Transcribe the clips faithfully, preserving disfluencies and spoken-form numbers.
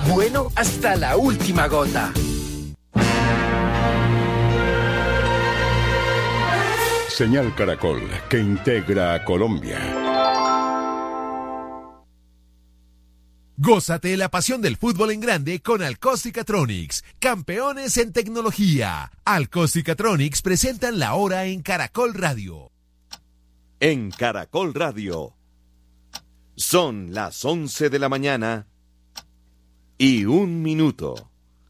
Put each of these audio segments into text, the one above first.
bueno hasta la última gota. Señal Caracol, que integra a Colombia. Gózate la pasión del fútbol en grande con Alcos-Cicatronics, campeones en tecnología. Alcos-Cicatronics presentan la hora en Caracol Radio. En Caracol Radio son las once de la mañana y un minuto.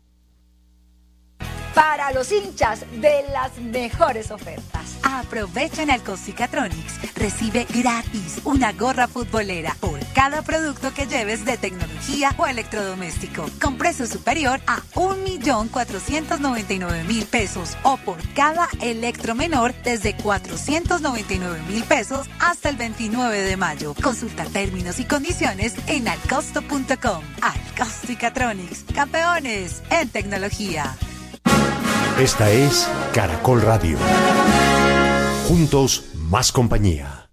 Para los hinchas de las mejores ofertas. Aprovecha en Alcos-Cicatronics. Recibe gratis una gorra futbolera por cada producto que lleves de tecnología o electrodoméstico, con precio superior a un millón cuatrocientos noventa y nueve mil pesos, o por cada electro menor desde cuatrocientos noventa y nueve mil pesos hasta el veintinueve de mayo. Consulta términos y condiciones en alcosto punto com. Alcos-Cicatronics, campeones en tecnología. Esta es Caracol Radio. Juntos, más compañía.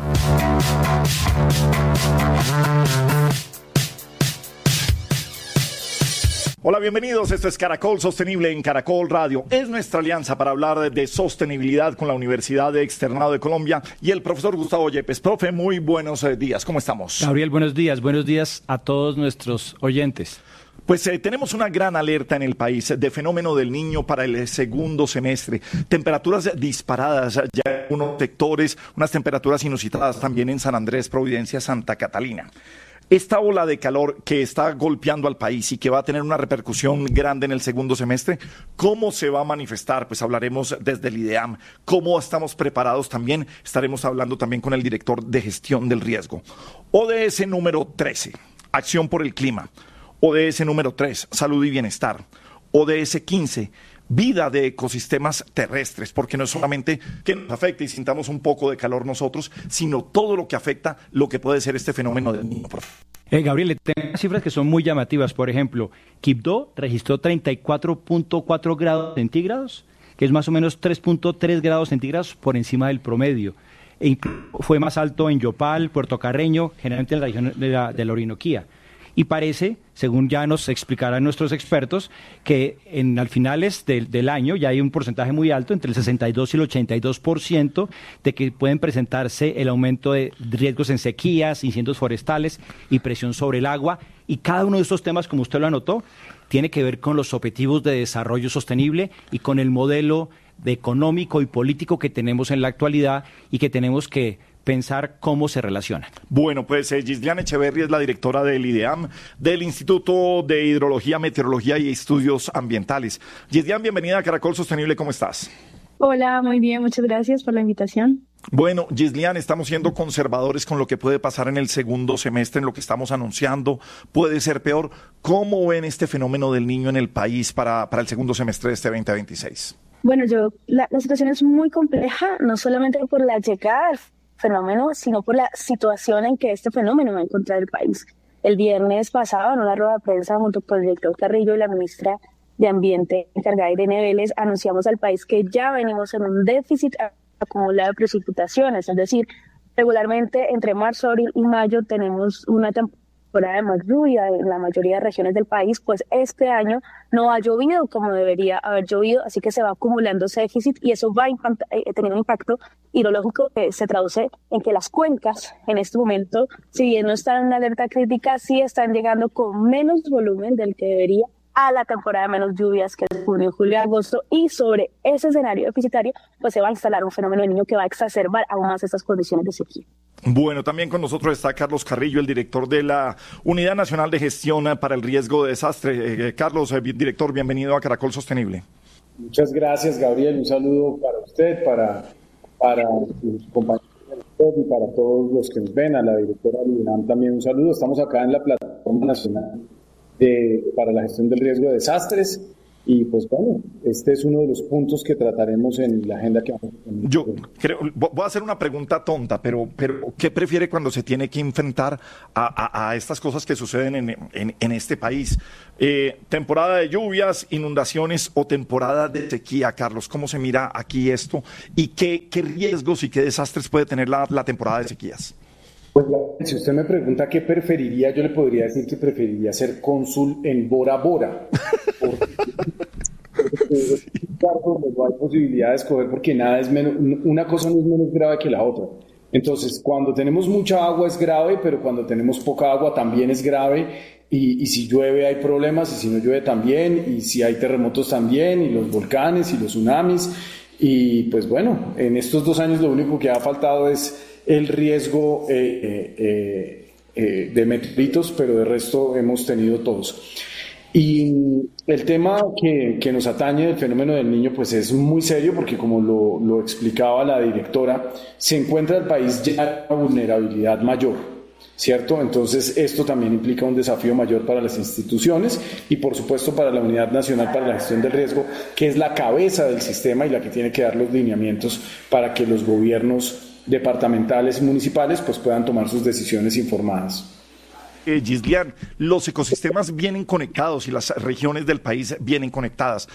Hola, bienvenidos. Esto es Caracol Sostenible en Caracol Radio. Es nuestra alianza para hablar de sostenibilidad con la Universidad de Externado de Colombia y el profesor Gustavo Yepes. Profe, muy buenos días. ¿Cómo estamos? Gabriel, buenos días. Buenos días a todos nuestros oyentes. Pues eh, tenemos una gran alerta en el país de fenómeno del Niño para el segundo semestre. Temperaturas disparadas ya en algunos sectores, unas temperaturas inusitadas también en San Andrés, Providencia, Santa Catalina. Esta ola de calor que está golpeando al país y que va a tener una repercusión grande en el segundo semestre, ¿cómo se va a manifestar? Pues hablaremos desde el IDEAM. ¿Cómo estamos preparados también? Estaremos hablando también con el director de gestión del riesgo. O D S número trece, Acción por el Clima. O D S número tres, Salud y Bienestar. O D S quince, Vida de ecosistemas terrestres, porque no es solamente que nos afecte y sintamos un poco de calor nosotros, sino todo lo que afecta lo que puede ser este fenómeno del Niño. Eh, Gabriel, tenemos cifras que son muy llamativas. Por ejemplo, Quibdó registró treinta y cuatro punto cuatro grados centígrados, que es más o menos tres punto tres grados centígrados por encima del promedio. E fue más alto en Yopal, Puerto Carreño, generalmente en la región de la, de la Orinoquía. Y parece, según ya nos explicarán nuestros expertos, que en al finales del, del año ya hay un porcentaje muy alto, entre el sesenta y dos y el ochenta y dos por ciento, de que pueden presentarse el aumento de riesgos en sequías, incendios forestales y presión sobre el agua. Y cada uno de estos temas, como usted lo anotó, tiene que ver con los objetivos de desarrollo sostenible y con el modelo de económico y político que tenemos en la actualidad y que tenemos que pensar cómo se relacionan. Bueno, pues eh, Gislian Echeverry es la directora del IDEAM, del Instituto de Hidrología, Meteorología y Estudios Ambientales. Gislian, bienvenida a Caracol Sostenible, ¿cómo estás? Hola, muy bien, muchas gracias por la invitación. Bueno, Gislian, estamos siendo conservadores con lo que puede pasar en el segundo semestre, en lo que estamos anunciando, puede ser peor. ¿Cómo ven este fenómeno del Niño en el país para, para el segundo semestre de este veinte veintiséis? Bueno, yo la, la situación es muy compleja, no solamente por la llegada del fenómeno, sino por la situación en que este fenómeno va a encontrar el país. El viernes pasado, en una rueda de prensa junto con el director Carrillo y la ministra de Ambiente encargada Irene Vélez, anunciamos al país que ya venimos en un déficit acumulado de precipitaciones, es decir, regularmente entre marzo, abril y mayo tenemos una temporada de más lluvia en la mayoría de regiones del país, pues este año no ha llovido como debería haber llovido, así que se va acumulando ese déficit y eso va a impactar, eh, tener un impacto hidrológico que se traduce en que las cuencas en este momento, si bien no están en alerta crítica, sí están llegando con menos volumen del que debería a la temporada de menos lluvias que es junio, julio y agosto, y sobre ese escenario deficitario pues se va a instalar un fenómeno de Niño que va a exacerbar aún más estas condiciones de sequía. Bueno, también con nosotros está Carlos Carrillo, el director de la Unidad Nacional de Gestión para el Riesgo de Desastre. Eh, Carlos, eh, director, bienvenido a Caracol Sostenible. Muchas gracias, Gabriel. Un saludo para usted, para, para sus compañeros y para todos los que nos ven, a la directora del INAM también un saludo. Estamos acá en la Plataforma Nacional de, para la Gestión del Riesgo de Desastres. Y pues bueno, este es uno de los puntos que trataremos en la agenda que vamos a tener. Yo creo, voy a hacer una pregunta tonta, pero, pero ¿qué prefiere cuando se tiene que enfrentar a, a, a estas cosas que suceden en, en, en este país? Eh, ¿Temporada de lluvias, inundaciones o temporada de sequía, Carlos? ¿Cómo se mira aquí esto? ¿Y qué, qué riesgos y qué desastres puede tener la, la temporada de sequías? Pues si usted me pregunta qué preferiría, yo le podría decir que preferiría ser cónsul en Bora Bora. Porque, porque es un cargo donde no hay posibilidad de escoger porque nada es menos, una cosa no es menos grave que la otra. Entonces, cuando tenemos mucha agua es grave, pero cuando tenemos poca agua también es grave. Y, y si llueve hay problemas, y si no llueve también, y si hay terremotos también, y los volcanes y los tsunamis. Y pues bueno, en estos dos años lo único que ha faltado es el riesgo eh, eh, eh, de meteoritos, pero de resto hemos tenido todos. Y el tema que, que nos atañe del fenómeno del Niño pues es muy serio porque como lo, lo explicaba la directora, se encuentra el país ya en una vulnerabilidad mayor, ¿cierto? Entonces esto también implica un desafío mayor para las instituciones y por supuesto para la Unidad Nacional para la Gestión del Riesgo, que es la cabeza del sistema y la que tiene que dar los lineamientos para que los gobiernos departamentales y municipales pues puedan tomar sus decisiones informadas. Eh, Gislian, los ecosistemas vienen conectados y las regiones del país vienen conectadas.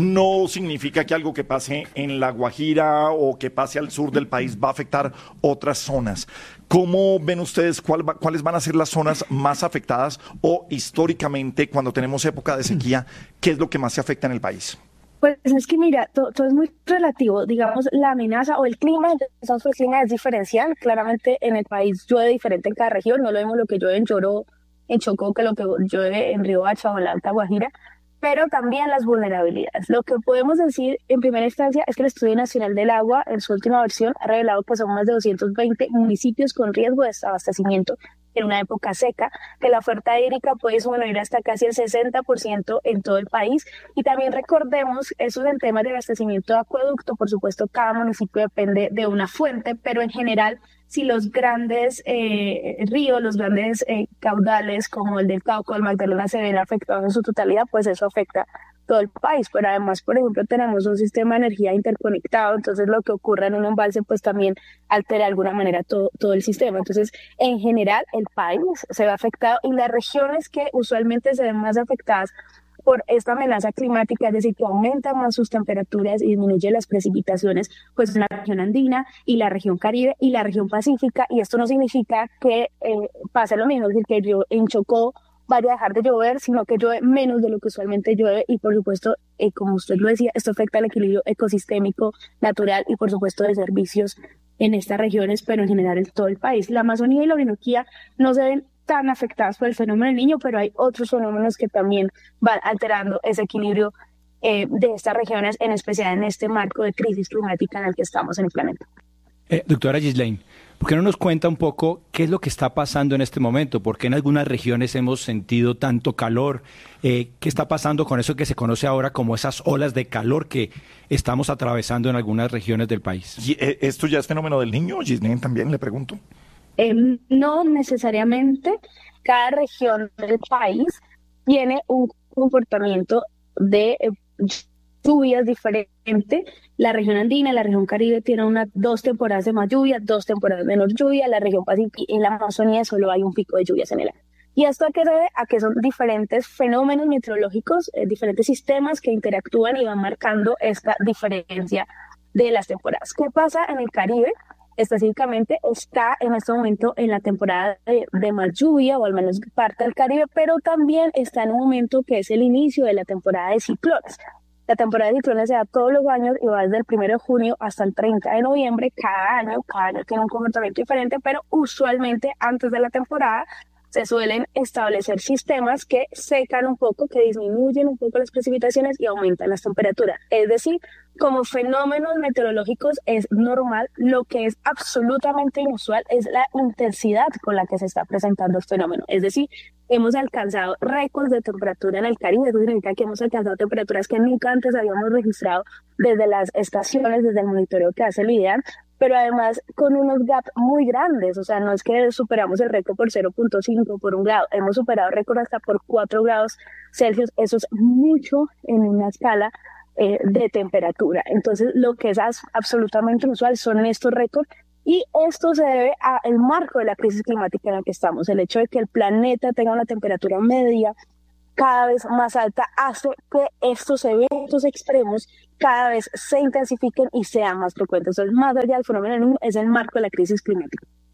No significa que algo que pase en La Guajira o que pase al sur del país va a afectar otras zonas. ¿Cómo ven ustedes cuál va, cuáles van a ser las zonas más afectadas o históricamente cuando tenemos época de sequía, qué es lo que más se afecta en el país? Pues es que mira, todo, todo es muy relativo, digamos, la amenaza o el clima, entonces el clima es diferencial, claramente en el país llueve diferente en cada región, no lo vemos lo que llueve en Choró, en Chocó, que lo que llueve en Riohacha o en la Alta Guajira, pero también las vulnerabilidades. Lo que podemos decir en primera instancia es que el Estudio Nacional del Agua, en su última versión, ha revelado que son más de doscientos veinte municipios con riesgo de desabastecimiento en una época seca, que la oferta hídrica puede disminuir hasta casi el sesenta por ciento en todo el país. Y también recordemos, eso es el tema de abastecimiento de acueducto, por supuesto cada municipio depende de una fuente, pero en general si los grandes eh, ríos, los grandes eh, caudales como el del Cauca o el Magdalena se ven afectados en su totalidad, pues eso afecta todo el país. Pero además, por ejemplo, tenemos un sistema de energía interconectado, entonces lo que ocurra en un embalse pues también altera de alguna manera todo, todo el sistema. Entonces, en general, el país se ve afectado y las regiones que usualmente se ven más afectadas por esta amenaza climática, es decir, que aumentan más sus temperaturas y disminuyen las precipitaciones, pues en la región andina y la región Caribe y la región Pacífica, y esto no significa que eh, pase lo mismo, es decir, que en Chocó vaya a dejar de llover, sino que llueve menos de lo que usualmente llueve y por supuesto, eh, como usted lo decía, esto afecta al equilibrio ecosistémico, natural y por supuesto de servicios en estas regiones, pero en general en todo el país. La Amazonía y la Orinoquía no se ven tan afectadas por el fenómeno del Niño, pero hay otros fenómenos que también van alterando ese equilibrio eh, de estas regiones, en especial en este marco de crisis climática en el que estamos en el planeta. Eh, doctora Ghislaine, ¿por qué no nos cuenta un poco qué es lo que está pasando en este momento? ¿Por qué en algunas regiones hemos sentido tanto calor? Eh, ¿Qué está pasando con eso que se conoce ahora como esas olas de calor que estamos atravesando en algunas regiones del país? ¿Y esto ya es fenómeno del Niño, Ghislaine, también le pregunto? Eh, no necesariamente. Cada región del país tiene un comportamiento de eh, lluvias diferente. La región andina, la región Caribe tiene una, dos temporadas de más lluvia, dos temporadas de menor lluvia. La región Pacífica y en la Amazonía solo hay un pico de lluvias en el año. ¿Y esto a qué se debe? A que son diferentes fenómenos meteorológicos, eh, diferentes sistemas que interactúan y van marcando esta diferencia de las temporadas. ¿Qué pasa en el Caribe? Específicamente está en este momento en la temporada de, de más lluvia, o al menos parte del Caribe, pero también está en un momento que es el inicio de la temporada de ciclones. La temporada de ciclones se da todos los años y va desde el primero de junio hasta el treinta de noviembre. Cada año, cada año tiene un comportamiento diferente, pero usualmente antes de la temporada se suelen establecer sistemas que secan un poco, que disminuyen un poco las precipitaciones y aumentan las temperaturas. Es decir, como fenómenos meteorológicos es normal, lo que es absolutamente inusual es la intensidad con la que se está presentando el fenómeno. Es decir, hemos alcanzado récords de temperatura en el Caribe, eso significa que hemos alcanzado temperaturas que nunca antes habíamos registrado desde las estaciones, desde el monitoreo que hace el IDEAN, pero además con unos gaps muy grandes, o sea, no es que superamos el récord por cero punto cinco, por un grado, hemos superado récord hasta por cuatro grados Celsius, eso es mucho en una escala eh, de temperatura. Entonces, lo que es as- absolutamente inusual son estos récords, y esto se debe al marco de la crisis climática en la que estamos, el hecho de que el planeta tenga una temperatura media cada vez más alta hace que estos eventos extremos cada vez se intensifiquen y sean más frecuentes. Entonces, más allá del fenómeno del Niño, es el marco de la crisis climática.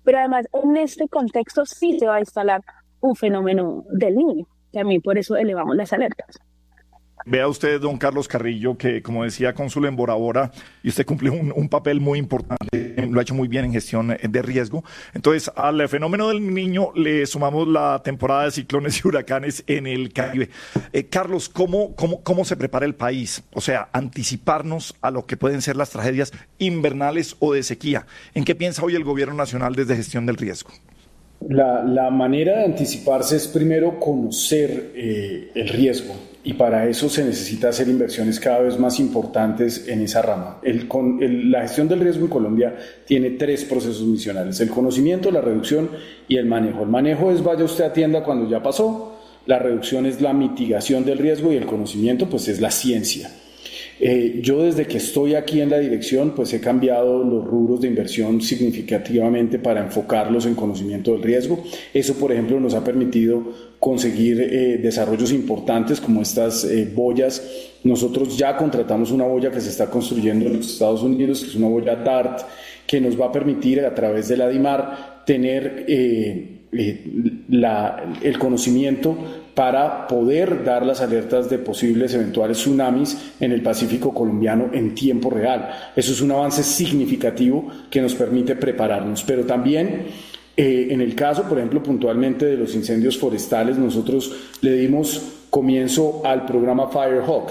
pero además en este contexto sí se va a instalar un fenómeno del niño. También por eso elevamos las alertas. Vea usted, don Carlos Carrillo, que como decía cónsul en Bora Bora, y usted cumple un, un papel muy importante, lo ha hecho muy bien en gestión de riesgo. Entonces, al fenómeno del niño le sumamos la temporada de ciclones y huracanes en el Caribe. Eh, Carlos, ¿cómo, cómo, ¿cómo se prepara el país? O sea, anticiparnos a lo que pueden ser las tragedias invernales o de sequía. ¿En qué piensa hoy el gobierno nacional desde gestión del riesgo? La, la manera de anticiparse es primero conocer eh, el riesgo, y para eso se necesita hacer inversiones cada vez más importantes en esa rama. El, con, el, la gestión del riesgo en Colombia tiene tres procesos misionales: el conocimiento, la reducción y el manejo. El manejo es vaya usted a tienda cuando ya pasó, la reducción es la mitigación del riesgo y el conocimiento pues es la ciencia. Eh, yo desde que estoy aquí en la dirección pues he cambiado los rubros de inversión significativamente para enfocarlos en conocimiento del riesgo. Eso, por ejemplo, nos ha permitido conseguir eh, desarrollos importantes como estas eh, boyas. Nosotros ya contratamos una boya que se está construyendo en los Estados Unidos, que es una boya DART, que nos va a permitir a través de la DIMAR tener eh, eh, la, el conocimiento para poder dar las alertas de posibles eventuales tsunamis en el Pacífico colombiano en tiempo real. Eso es un avance significativo que nos permite prepararnos, pero también eh, en el caso, por ejemplo, puntualmente de los incendios forestales, nosotros le dimos comienzo al programa Firehawk.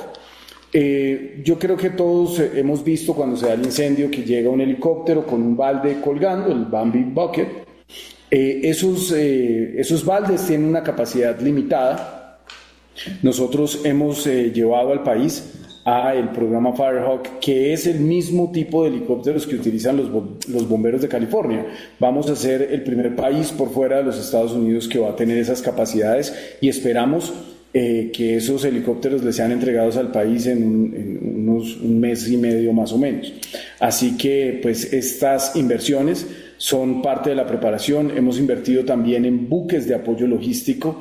Eh, yo creo que todos hemos visto cuando se da el incendio que llega un helicóptero con un balde colgando, el Bambi Bucket. Eh, esos, eh, esos baldes tienen una capacidad limitada. Nosotros hemos eh, llevado al país a el programa Firehawk, que es el mismo tipo de helicópteros que utilizan los, los bomberos de California. Vamos a ser el primer país por fuera de los Estados Unidos que va a tener esas capacidades y esperamos eh, que esos helicópteros les sean entregados al país en, un, en unos un mes y medio más o menos. Así que pues estas inversiones son parte de la preparación. Hemos invertido también en buques de apoyo logístico,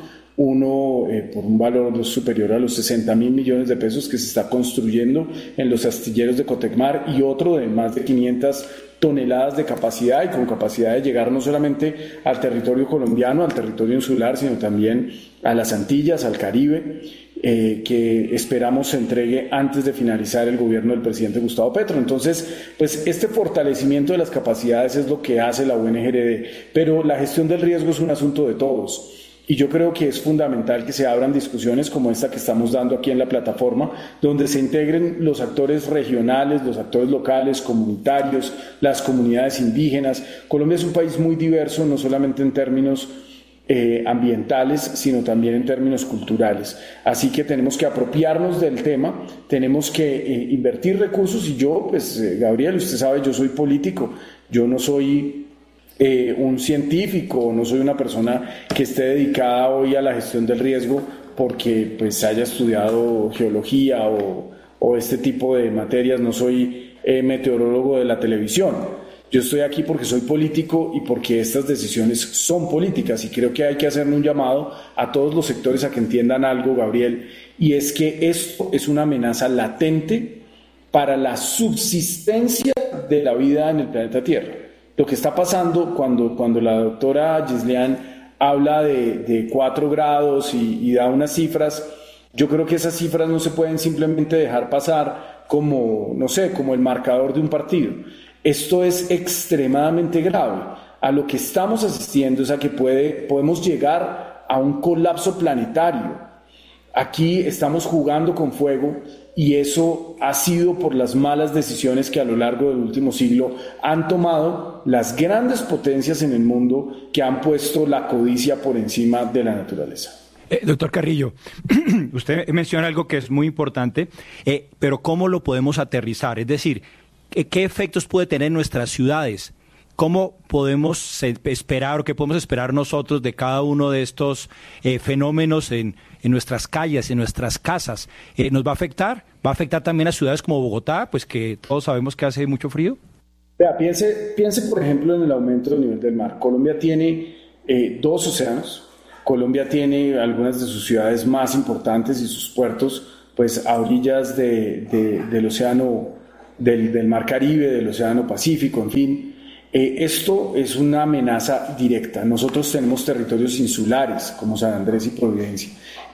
uno eh, por un valor superior a los sesenta mil millones de pesos que se está construyendo en los astilleros de Cotecmar, y otro de más de quinientas toneladas de capacidad y con capacidad de llegar no solamente al territorio colombiano, al territorio insular, sino también a las Antillas, al Caribe, eh, que esperamos se entregue antes de finalizar el gobierno del presidente Gustavo Petro. Entonces, pues este fortalecimiento de las capacidades es lo que hace la U N G R D, pero la gestión del riesgo es un asunto de todos. Y yo creo que es fundamental que se abran discusiones como esta que estamos dando aquí en la plataforma, donde se integren los actores regionales, los actores locales, comunitarios, las comunidades indígenas. Colombia es un país muy diverso, no solamente en términos eh, ambientales, sino también en términos culturales. Así que tenemos que apropiarnos del tema, tenemos que eh, invertir recursos. Y yo, pues, eh, Gabriel, usted sabe, yo soy político, yo no soy Eh, un científico, no soy una persona que esté dedicada hoy a la gestión del riesgo porque pues haya estudiado geología o, o este tipo de materias, no soy eh, meteorólogo de la televisión. Yo estoy aquí porque soy político y porque estas decisiones son políticas, y creo que hay que hacerle un llamado a todos los sectores a que entiendan algo, Gabriel, y es que esto es una amenaza latente para la subsistencia de la vida en el planeta Tierra. Lo que está pasando cuando, cuando la doctora Gislian habla de, de cuatro grados y, y da unas cifras, yo creo que esas cifras no se pueden simplemente dejar pasar como, no sé, como el marcador de un partido. Esto es extremadamente grave. A lo que estamos asistiendo es a que puede, podemos llegar a un colapso planetario. Aquí estamos jugando con fuego, y eso ha sido por las malas decisiones que a lo largo del último siglo han tomado las grandes potencias en el mundo, que han puesto la codicia por encima de la naturaleza. Eh, doctor Carrillo, usted menciona algo que es muy importante, eh, pero ¿cómo lo podemos aterrizar? Es decir, ¿qué efectos puede tener en nuestras ciudades? ¿Cómo podemos esperar o qué podemos esperar nosotros de cada uno de estos eh, fenómenos en, en nuestras calles, en nuestras casas? Eh, ¿Nos va a afectar? ¿Va a afectar también a ciudades como Bogotá, pues que todos sabemos que hace mucho frío? Vea, piense, piense por ejemplo en el aumento del nivel del mar. Colombia tiene eh, dos océanos. Colombia tiene algunas de sus ciudades más importantes y sus puertos pues a orillas de, de, del océano, del, del mar Caribe, del océano Pacífico, en fin. Eh, esto es una amenaza directa. Nosotros tenemos territorios insulares como San Andrés y Providencia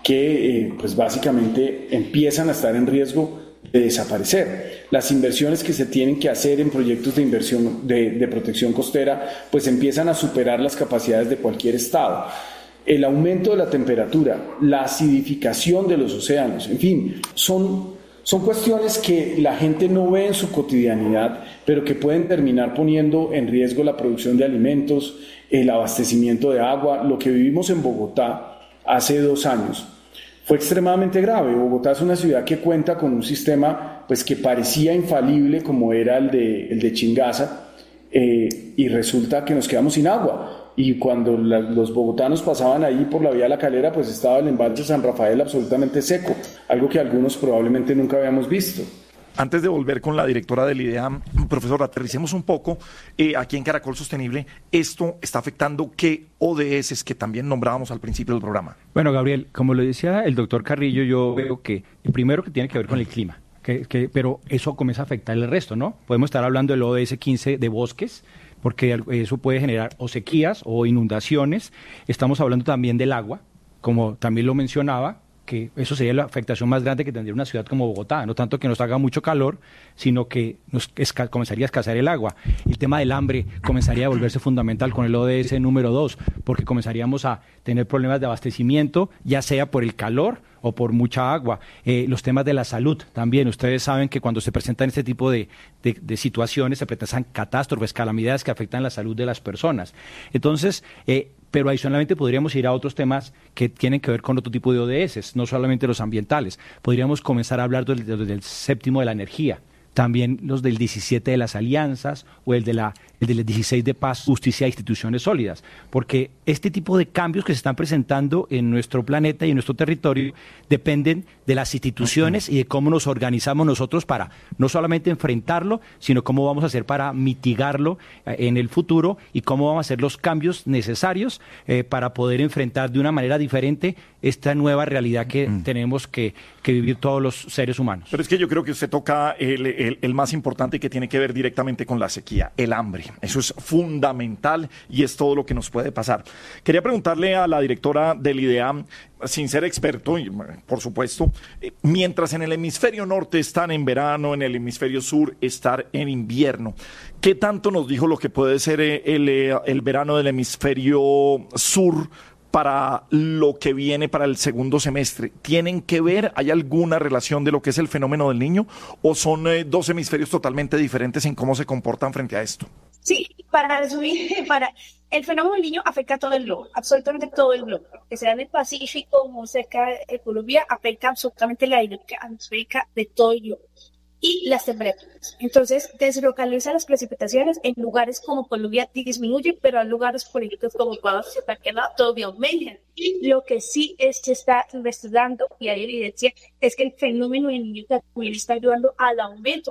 que eh, pues básicamente empiezan a estar en riesgo de desaparecer. Las inversiones que se tienen que hacer en proyectos de inversión de, de protección costera pues empiezan a superar las capacidades de cualquier estado. El aumento de la temperatura, la acidificación de los océanos, en fin, son Son cuestiones que la gente no ve en su cotidianidad, pero que pueden terminar poniendo en riesgo la producción de alimentos, el abastecimiento de agua. Lo que vivimos en Bogotá hace dos años fue extremadamente grave. Bogotá es una ciudad que cuenta con un sistema pues, que parecía infalible como era el de, el de Chingaza, eh, y resulta que nos quedamos sin agua. Y cuando la, los bogotanos pasaban ahí por la vía de la Calera, pues estaba el embalse San Rafael absolutamente seco, algo que algunos probablemente nunca habíamos visto. Antes de volver con la directora del IDEAM, profesor, aterricemos un poco. Eh, aquí en Caracol Sostenible, ¿esto está afectando qué O D S que también nombrábamos al principio del programa? Bueno, Gabriel, como lo decía el doctor Carrillo, yo veo que el primero que tiene que ver con el clima, que, que, pero eso comienza a afectar el resto, ¿no? Podemos estar hablando del O D S quince de bosques, porque eso puede generar o sequías o inundaciones. Estamos hablando también del agua, como también lo mencionaba, que eso sería la afectación más grande que tendría una ciudad como Bogotá, no tanto que nos haga mucho calor, sino que nos esca- comenzaría a escasear el agua. El tema del hambre comenzaría a volverse fundamental con el O D S número dos, porque comenzaríamos a tener problemas de abastecimiento, ya sea por el calor o por mucha agua. Eh, los temas de la salud también. Ustedes saben que cuando se presentan este tipo de, de, de situaciones, se presentan catástrofes, calamidades que afectan la salud de las personas. Entonces, eh, pero adicionalmente podríamos ir a otros temas que tienen que ver con otro tipo de O D S, no solamente los ambientales. Podríamos comenzar a hablar del, del, del séptimo de la energía, también los del diecisiete de las alianzas o el, de la, el del dieciséis de paz, justicia e instituciones sólidas, porque este tipo de cambios que se están presentando en nuestro planeta y en nuestro territorio dependen de las instituciones y de cómo nos organizamos nosotros para no solamente enfrentarlo, sino cómo vamos a hacer para mitigarlo en el futuro y cómo vamos a hacer los cambios necesarios eh, para poder enfrentar de una manera diferente esta nueva realidad que mm. tenemos que, que vivir todos los seres humanos. Pero es que yo creo que usted toca el, el, el más importante, que tiene que ver directamente con la sequía, el hambre. Eso es fundamental y es todo lo que nos puede pasar. Quería preguntarle a la directora del IDEAM, sin ser experto, y, por supuesto, mientras en el hemisferio norte están en verano, en el hemisferio sur estar en invierno, ¿qué tanto nos dijo lo que puede ser el, el verano del hemisferio sur para lo que viene para el segundo semestre? ¿Tienen que ver, hay alguna relación de lo que es el fenómeno del Niño, o son eh, dos hemisferios totalmente diferentes en cómo se comportan frente a esto? Sí, para resumir, para el fenómeno del Niño afecta a todo el globo, absolutamente todo el globo. Que sea en el Pacífico, muy cerca de Colombia, afecta absolutamente la dinámica atmosférica de todo el globo. Y las temperaturas. Entonces, deslocaliza las precipitaciones en lugares como Colombia disminuyen, pero en lugares, por ejemplo, como Ecuador, todavía aumentan. Lo que sí es que está investigando, y hay evidencia, es que el fenómeno del Niño también está ayudando al aumento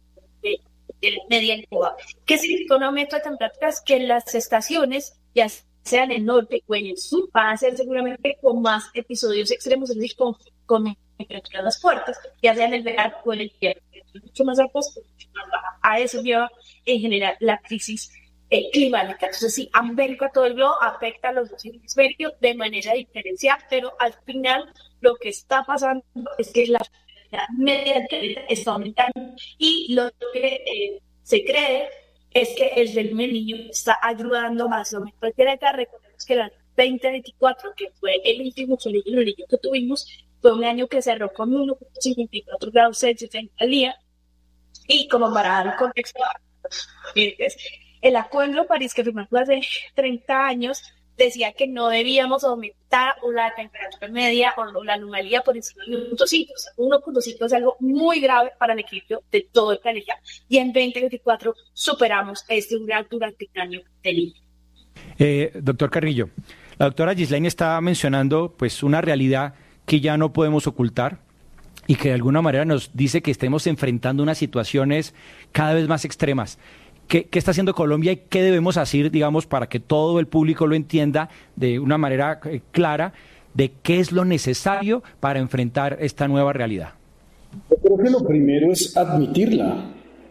de, de la media incubada. ¿Qué significa un aumento de temperaturas? Que las estaciones, ya sea en el norte o en el sur, van a ser seguramente con más episodios extremos, es decir, con, con temperaturas más fuertes, ya sea en el verano o en el invierno. Mucho más altos, mucho más baja. A eso lleva en general la crisis eh, climática. Entonces, sí, América, todo el globo, afecta a los dos hemisferios de manera diferencial, pero al final lo que está pasando es que la media del planeta está aumentando y lo que eh, se cree es que el fenómeno del Niño está ayudando más al aumento del planeta. Recordemos que el año veinte veinticuatro, que fue el último fenómeno del Niño que tuvimos, fue un año que cerró con uno punto cincuenta y cuatro grados Celsius al día. Y como para dar un contexto, el Acuerdo de París, que firmó hace treinta años, decía que no debíamos aumentar la temperatura media o la anomalía por encima de uno punto cinco. uno punto cinco es algo muy grave para el equilibrio de todo el planeta. Y en veinte veinticuatro superamos este umbral durante el año del Niño. Eh, doctor Carrillo, la doctora Gislaine está mencionando pues una realidad que ya no podemos ocultar y que de alguna manera nos dice que estemos enfrentando unas situaciones cada vez más extremas. ¿Qué, qué está haciendo Colombia y qué debemos hacer, digamos, para que todo el público lo entienda de una manera eh, clara de qué es lo necesario para enfrentar esta nueva realidad? Yo creo que lo primero es admitirla.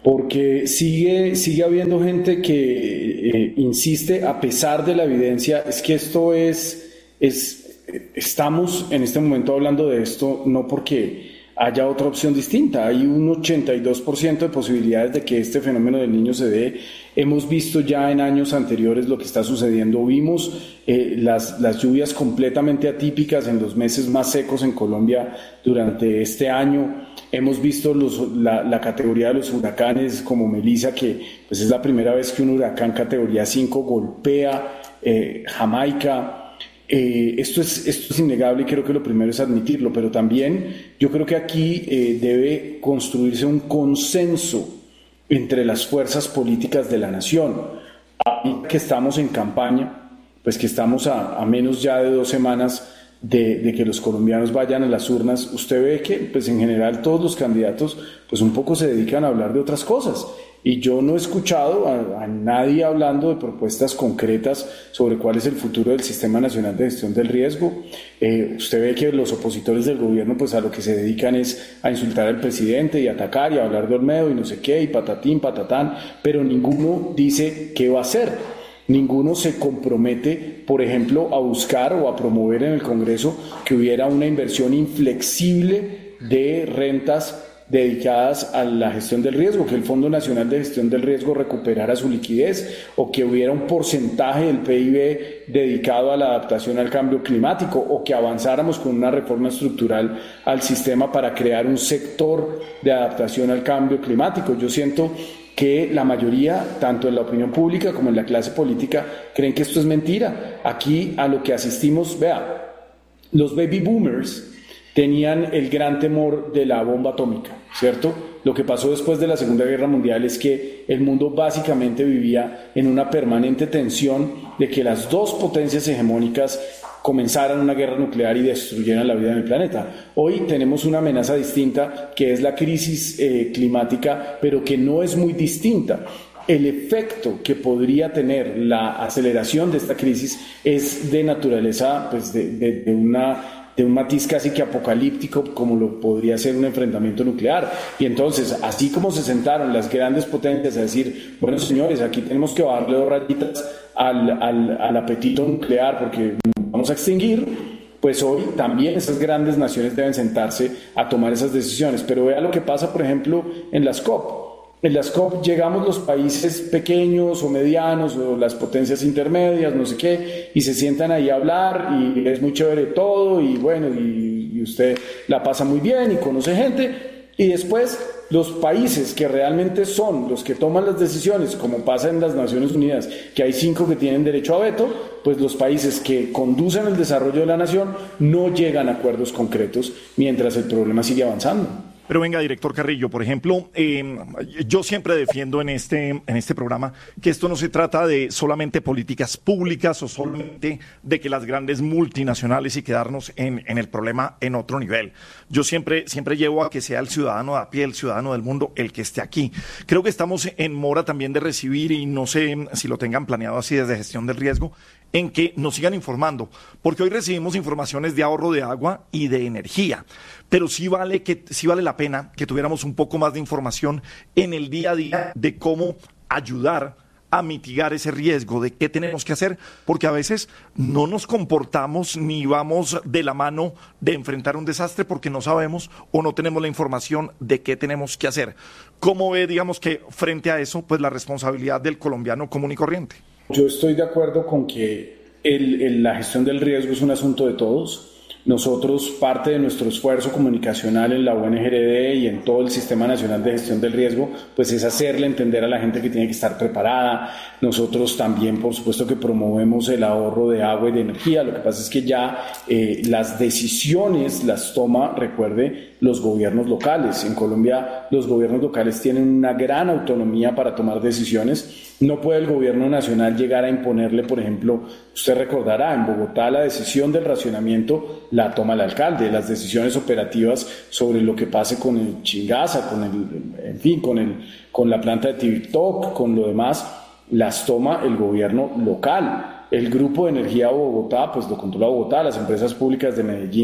porque sigue, sigue habiendo gente que eh, insiste, a pesar de la evidencia, es que esto es, es, estamos en este momento hablando de esto no porque haya otra opción distinta, hay un ochenta y dos por ciento de posibilidades de que este fenómeno del Niño se dé. Hemos visto ya en años anteriores lo que está sucediendo, vimos eh, las, las lluvias completamente atípicas en los meses más secos en Colombia durante este año, hemos visto los, la, la categoría de los huracanes como Melissa, que pues es la primera vez que un huracán categoría cinco golpea eh, Jamaica. Eh, esto es, esto es innegable y creo que lo primero es admitirlo, pero también yo creo que aquí eh, debe construirse un consenso entre las fuerzas políticas de la nación. Ahora que estamos en campaña, pues que estamos a, a menos ya de dos semanas de, de que los colombianos vayan a las urnas, usted ve que pues en general todos los candidatos pues un poco se dedican a hablar de otras cosas. Y yo no he escuchado a, a nadie hablando de propuestas concretas sobre cuál es el futuro del Sistema Nacional de Gestión del Riesgo. Eh, usted ve que los opositores del gobierno pues a lo que se dedican es a insultar al presidente y atacar y a hablar de Olmedo y no sé qué y patatín, patatán, pero ninguno dice qué va a hacer. Ninguno se compromete, por ejemplo, a buscar o a promover en el Congreso que hubiera una inversión inflexible de rentas dedicadas a la gestión del riesgo, que el Fondo Nacional de Gestión del Riesgo recuperara su liquidez o que hubiera un porcentaje del P I B dedicado a la adaptación al cambio climático o que avanzáramos con una reforma estructural al sistema para crear un sector de adaptación al cambio climático. Yo siento que la mayoría, tanto en la opinión pública como en la clase política, creen que esto es mentira. Aquí a lo que asistimos, vea, los baby boomers tenían el gran temor de la bomba atómica, ¿cierto? Lo que pasó después de la Segunda Guerra Mundial es que el mundo básicamente vivía en una permanente tensión de que las dos potencias hegemónicas comenzaran una guerra nuclear y destruyeran la vida en el planeta. Hoy tenemos una amenaza distinta que es la crisis eh, climática, pero que no es muy distinta. El efecto que podría tener la aceleración de esta crisis es de naturaleza, pues de, de, de una... de un matiz casi que apocalíptico como lo podría ser un enfrentamiento nuclear. Y entonces, así como se sentaron las grandes potencias a decir, bueno señores, aquí tenemos que bajarle dos rayitas al, al, al apetito nuclear porque vamos a extinguir, pues hoy también esas grandes naciones deben sentarse a tomar esas decisiones. Pero vea lo que pasa, por ejemplo, en las COP. En las COP llegamos los países pequeños o medianos o las potencias intermedias, no sé qué, y se sientan ahí a hablar y es muy chévere todo y bueno, y, y usted la pasa muy bien y conoce gente, y después los países que realmente son los que toman las decisiones, como pasa en las Naciones Unidas, que hay cinco que tienen derecho a veto, pues los países que conducen el desarrollo de la nación no llegan a acuerdos concretos mientras el problema sigue avanzando. Pero venga, director Carrillo, por ejemplo, eh, yo siempre defiendo en este, en este programa que esto no se trata de solamente políticas públicas o solamente de que las grandes multinacionales y quedarnos en, en el problema en otro nivel. Yo siempre, siempre llevo a que sea el ciudadano de a pie, el ciudadano del mundo, el que esté aquí. Creo que estamos en mora también de recibir, y no sé si lo tengan planeado así desde gestión del riesgo, en que nos sigan informando, porque hoy recibimos informaciones de ahorro de agua y de energía, pero sí vale, que, sí vale la pena que tuviéramos un poco más de información en el día a día de cómo ayudar a mitigar ese riesgo, de qué tenemos que hacer, porque a veces no nos comportamos ni vamos de la mano de enfrentar un desastre porque no sabemos o no tenemos la información de qué tenemos que hacer. ¿Cómo ve, digamos, que frente a eso, pues la responsabilidad del colombiano común y corriente? Yo estoy de acuerdo con que el, el, la gestión del riesgo es un asunto de todos. Nosotros, parte de nuestro esfuerzo comunicacional en la U N G R D y en todo el Sistema Nacional de Gestión del Riesgo, pues es hacerle entender a la gente que tiene que estar preparada. Nosotros también, por supuesto, que promovemos el ahorro de agua y de energía. Lo que pasa es que ya eh, las decisiones las toma, recuerde, los gobiernos locales. En Colombia, los gobiernos locales tienen una gran autonomía para tomar decisiones. No puede el gobierno nacional llegar a imponerle, por ejemplo, usted recordará, en Bogotá la decisión del racionamiento la toma el alcalde, las decisiones operativas sobre lo que pase con el Chingaza, con el, en fin, con el, con la planta de Tibitoc, con lo demás, las toma el gobierno local. El Grupo de Energía Bogotá, pues lo controla Bogotá, las empresas públicas de Medellín,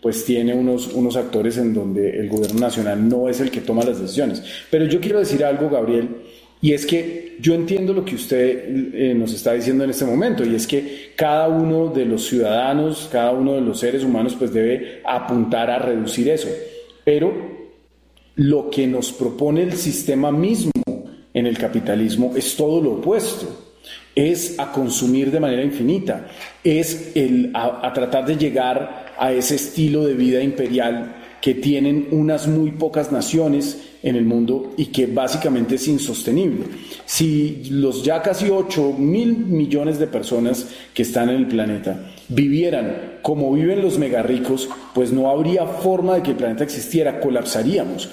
pues tiene unos, unos actores en donde el gobierno nacional no es el que toma las decisiones. Pero yo quiero decir algo, Gabriel, y es que yo entiendo lo que usted eh, nos está diciendo en este momento, y es que cada uno de los ciudadanos, cada uno de los seres humanos, pues debe apuntar a reducir eso. Pero lo que nos propone el sistema mismo en el capitalismo es todo lo opuesto. Es a consumir de manera infinita, es el, a, a tratar de llegar a ese estilo de vida imperial que tienen unas muy pocas naciones en el mundo y que básicamente es insostenible. Si los ya casi ocho mil millones de personas que están en el planeta vivieran como viven los megarricos, pues no habría forma de que el planeta existiera, colapsaríamos.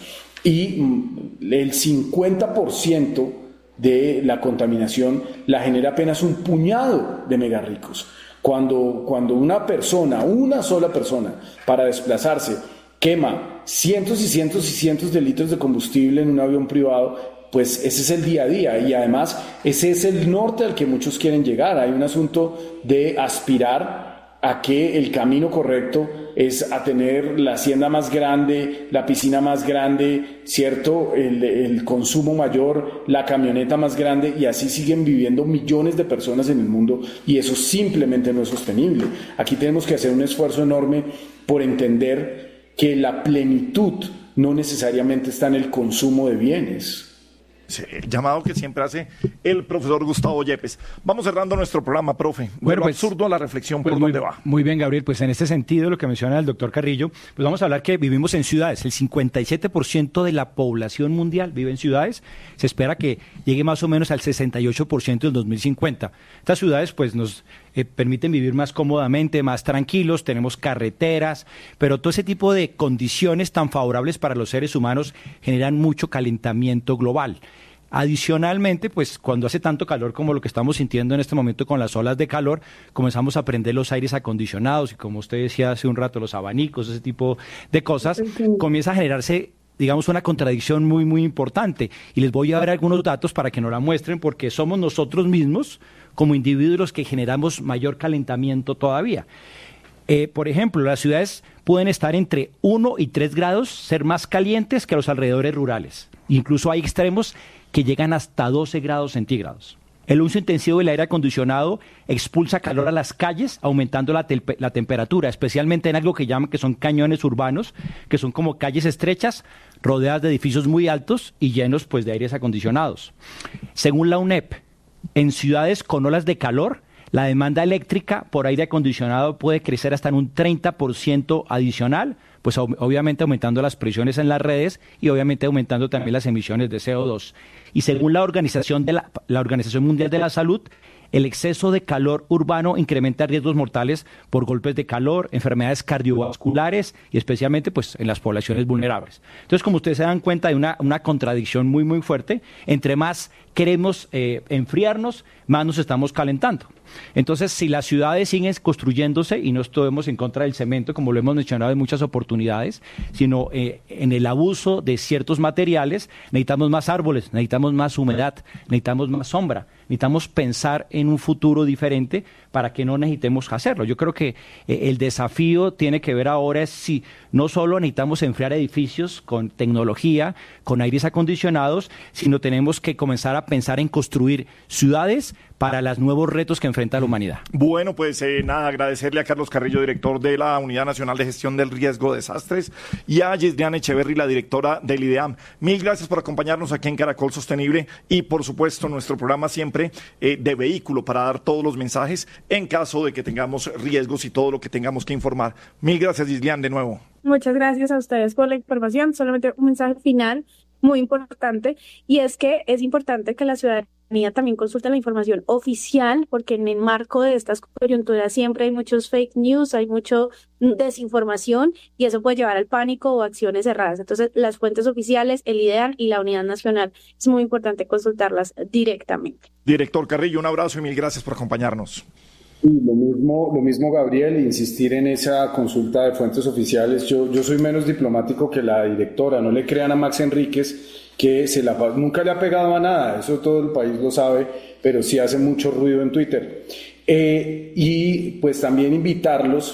Y el cincuenta por ciento de la contaminación la genera apenas un puñado de megarricos. Cuando, cuando una persona, una sola persona, para desplazarse, quema cientos y cientos y cientos de litros de combustible en un avión privado, pues ese es el día a día, y además ese es el norte al que muchos quieren llegar. Hay un asunto de aspirar a que el camino correcto es a tener la hacienda más grande, la piscina más grande, ¿cierto? El, el consumo mayor, la camioneta más grande, y así siguen viviendo millones de personas en el mundo, y eso simplemente no es sostenible. Aquí tenemos que hacer un esfuerzo enorme por entender que la plenitud no necesariamente está en el consumo de bienes. Sí, el llamado que siempre hace el profesor Gustavo Yepes. Vamos cerrando nuestro programa, profe. Bueno, Bueno, pues, absurdo a la reflexión, Pues ¿por muy, dónde va? muy bien, Gabriel. Pues en este sentido, lo que menciona el doctor Carrillo, pues vamos a hablar que vivimos en ciudades. El cincuenta y siete por ciento de la población mundial vive en ciudades. Se espera que llegue más o menos al sesenta y ocho por ciento en dos mil cincuenta. Estas ciudades pues nos eh, permiten vivir más cómodamente, más tranquilos, tenemos carreteras, pero todo ese tipo de condiciones tan favorables para los seres humanos generan mucho calentamiento global. Adicionalmente, pues cuando hace tanto calor como lo que estamos sintiendo en este momento con las olas de calor, comenzamos a prender los aires acondicionados y, como usted decía hace un rato, los abanicos, ese tipo de cosas, comienza a generarse, digamos, una contradicción muy, muy importante. Y les voy a dar algunos datos para que nos la muestren, porque somos nosotros mismos, como individuos, los que generamos mayor calentamiento todavía. Eh, por ejemplo, las ciudades pueden estar entre uno y tres grados, ser más calientes que los alrededores rurales. Incluso hay extremos que llegan hasta doce grados centígrados. El uso intensivo del aire acondicionado expulsa calor a las calles, aumentando la, te- la temperatura, especialmente en algo que llaman que son cañones urbanos, que son como calles estrechas, rodeadas de edificios muy altos y llenos pues de aires acondicionados. Según la UNEP, en ciudades con olas de calor, la demanda eléctrica por aire acondicionado puede crecer hasta en un treinta por ciento adicional, pues ob- obviamente aumentando las presiones en las redes y obviamente aumentando también las emisiones de C O dos. Y según la Organización, de la, la Organización Mundial de la Salud, el exceso de calor urbano incrementa riesgos mortales por golpes de calor, enfermedades cardiovasculares y especialmente pues, en las poblaciones vulnerables. Entonces, como ustedes se dan cuenta, hay una, una contradicción muy, muy fuerte. Entre más queremos eh, enfriarnos, más nos estamos calentando. Entonces, si las ciudades siguen construyéndose, y no estamos en contra del cemento, como lo hemos mencionado en muchas oportunidades, sino eh, en el abuso de ciertos materiales, necesitamos más árboles, necesitamos más humedad, necesitamos más sombra, necesitamos pensar en un futuro diferente para que no necesitemos hacerlo. Yo creo que eh, el desafío tiene que ver ahora es si no solo necesitamos enfriar edificios con tecnología, con aires acondicionados, sino tenemos que comenzar a pensar en construir ciudades para los nuevos retos que enfrenta la humanidad. Bueno, pues eh, nada, agradecerle a Carlos Carrillo, director de la Unidad Nacional de Gestión del Riesgo de Desastres, y a Yeslian Echeverry, la directora del IDEAM. Mil gracias por acompañarnos aquí en Caracol Sostenible y, por supuesto, nuestro programa siempre eh, de vehículo para dar todos los mensajes en caso de que tengamos riesgos y todo lo que tengamos que informar. Mil gracias, Yeslian, de nuevo. Muchas gracias a ustedes por la información. Solamente un mensaje final muy importante, y es que es importante que la ciudadanía también consulte la información oficial, porque en el marco de estas coyunturas siempre hay muchos fake news, hay mucha desinformación, y eso puede llevar al pánico o acciones erradas. Entonces, las fuentes oficiales, el IDEAM y la Unidad Nacional, es muy importante consultarlas directamente. Director Carrillo, un abrazo y mil gracias por acompañarnos. Y lo mismo, lo mismo, Gabriel, insistir en esa consulta de fuentes oficiales. Yo, yo soy menos diplomático que la directora. No le crean a Max Enríquez, que se la, nunca le ha pegado a nada. Eso todo el país lo sabe, pero sí hace mucho ruido en Twitter. Eh, y pues también invitarlos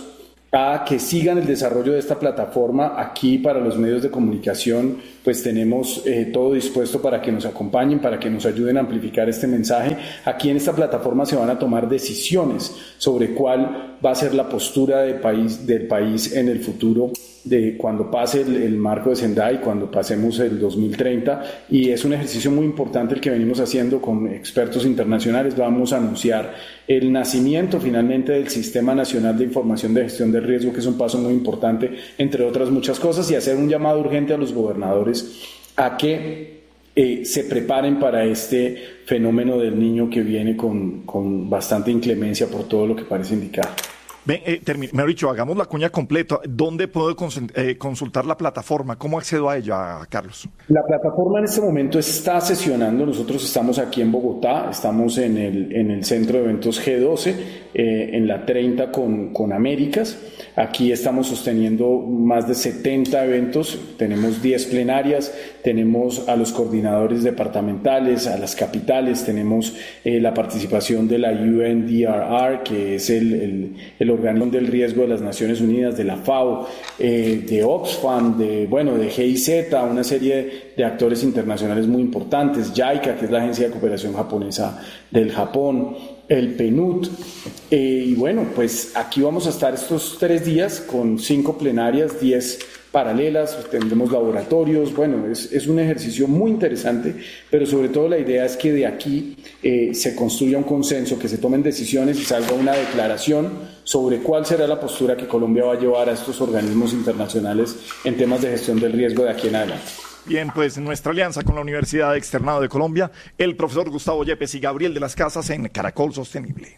a que sigan el desarrollo de esta plataforma. Aquí para los medios de comunicación pues tenemos eh, todo dispuesto para que nos acompañen, para que nos ayuden a amplificar este mensaje. Aquí en esta plataforma se van a tomar decisiones sobre cuál va a ser la postura del país, del país en el futuro, de cuando pase el, el marco de Sendai, cuando pasemos el dos mil treinta, y es un ejercicio muy importante el que venimos haciendo con expertos internacionales. Vamos a anunciar el nacimiento finalmente del Sistema Nacional de Información de Gestión del Riesgo, que es un paso muy importante, entre otras muchas cosas, y hacer un llamado urgente a los gobernadores a que eh, se preparen para este fenómeno del Niño que viene con, con bastante inclemencia por todo lo que parece indicar. Ven, eh, termi- mejor dicho, hagamos la cuña completa. ¿Dónde puedo cons- eh, consultar la plataforma? ¿Cómo accedo a ella, Carlos? La plataforma en este momento está sesionando. Nosotros estamos aquí en Bogotá, estamos en el, en el centro de eventos G doce, eh, en la treinta con, con Américas. Aquí estamos sosteniendo más de setenta eventos, tenemos diez plenarias, tenemos a los coordinadores departamentales, a las capitales, tenemos eh, la participación de la U N D R R, que es el, el, el organismo del riesgo de las Naciones Unidas, de la FAO, eh, de Oxfam, de, bueno, de G I Z, una serie de, de actores internacionales muy importantes, JICA, que es la Agencia de Cooperación Japonesa del Japón, el P N U D, eh, y bueno, pues aquí vamos a estar estos tres días con cinco plenarias, diez paralelas, tendremos laboratorios. Bueno, es, es un ejercicio muy interesante, pero sobre todo la idea es que de aquí eh, se construya un consenso, que se tomen decisiones y salga una declaración sobre cuál será la postura que Colombia va a llevar a estos organismos internacionales en temas de gestión del riesgo de aquí en adelante. Bien, pues nuestra alianza con la Universidad Externado de Colombia, el profesor Gustavo Yepes y Gabriel de las Casas en Caracol Sostenible.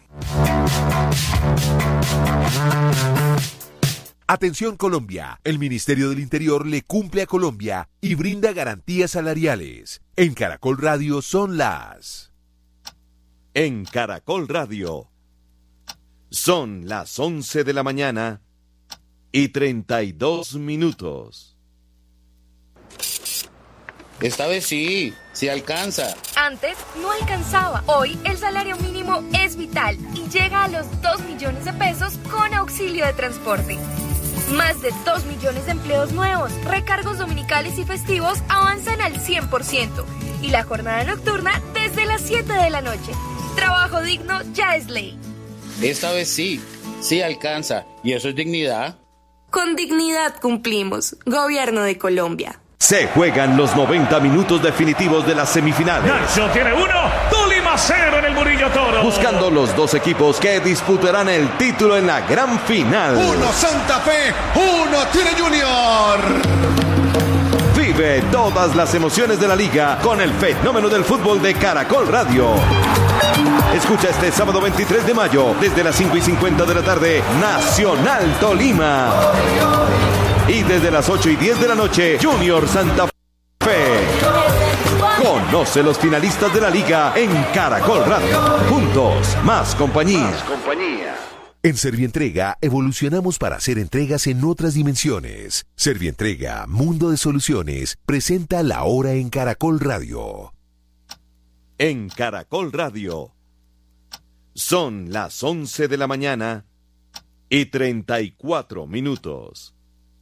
Atención Colombia, el Ministerio del Interior le cumple a Colombia y brinda garantías salariales. En Caracol Radio son las... En Caracol Radio son las once de la mañana y treinta y dos minutos. Esta vez sí, sí alcanza. Antes no alcanzaba. Hoy el salario mínimo es vital y llega a los dos millones de pesos con auxilio de transporte. Más de dos millones de empleos nuevos, recargos dominicales y festivos avanzan al cien por ciento y la jornada nocturna desde las siete de la noche. Trabajo digno ya es ley. Esta vez sí, sí alcanza. ¿Y eso es dignidad? Con dignidad cumplimos. Gobierno de Colombia. Se juegan los noventa minutos definitivos de las semifinales. Nacho tiene uno, Tolima cero en el Murillo Toro. Buscando los dos equipos que disputarán el título en la gran final. Uno Santa Fe, uno Tigre Junior. Vive todas las emociones de la liga con el fenómeno del fútbol de Caracol Radio. Escucha este sábado veintitrés de mayo, desde las cinco y cincuenta de la tarde, Nacional Tolima. Y desde las ocho y diez de la noche, Junior Santa Fe. Conoce los finalistas de la liga en Caracol Radio. Juntos, más compañía. Más compañía. En Servientrega evolucionamos para hacer entregas en otras dimensiones. Servientrega, Mundo de Soluciones, presenta La Hora en Caracol Radio. En Caracol Radio son las once de la mañana y treinta y cuatro minutos.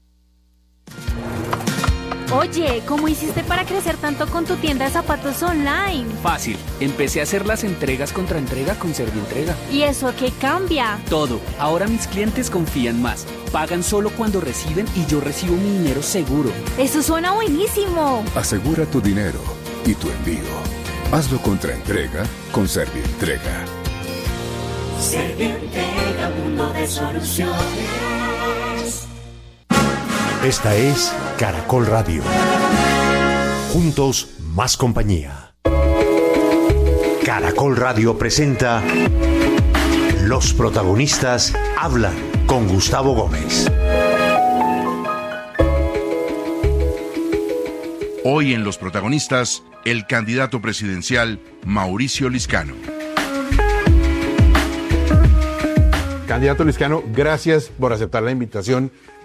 Oye, ¿cómo hiciste para crecer tanto con tu tienda de zapatos online? Fácil, empecé a hacer las entregas contra entrega con Servientrega. ¿Y eso qué cambia? Todo, ahora mis clientes confían más, pagan solo cuando reciben y yo recibo mi dinero seguro. ¡Eso suena buenísimo! Asegura tu dinero y tu envío. Hazlo contra entrega con Servientrega. Servientrega, mundo de soluciones. Esta es Caracol Radio. Juntos, más compañía. Caracol Radio presenta Los protagonistas hablan con Gustavo Gómez. Hoy en Los protagonistas, el candidato presidencial Mauricio Liscano. Candidato Liscano, gracias por aceptar la invitación